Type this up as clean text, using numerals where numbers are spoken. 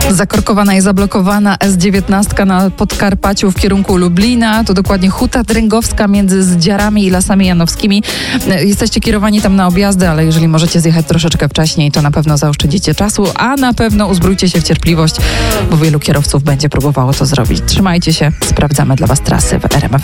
Zakorkowana i zablokowana S19 na Podkarpaciu w kierunku Lublina. To dokładnie Huta Dręgowska między Zdziarami i Lasami Janowskimi. Jesteście kierowani tam na objazdy, ale jeżeli możecie zjechać troszeczkę wcześniej, to na pewno zaoszczędzicie czasu, a na pewno uzbrójcie się w cierpliwość, bo wielu kierowców będzie próbowało to zrobić. Trzymajcie się, sprawdzamy dla Was trasy w RMF.